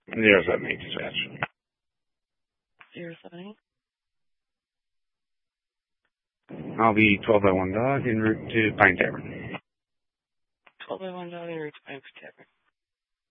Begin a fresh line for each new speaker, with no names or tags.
078 dispatch.
078.
I'll be 12 by 1 dog en route to Pine Tavern.
12 by 1 dog en route to Pine Tavern.